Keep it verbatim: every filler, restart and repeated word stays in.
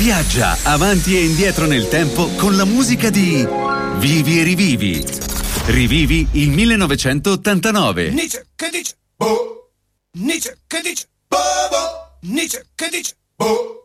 Viaggia avanti e indietro nel tempo con la musica di Vivi e rivivi. Rivivi il millenovecentottantanove. Nietzsche che dice boh, Nietzsche che dice boh, boh, Nietzsche che dice boh.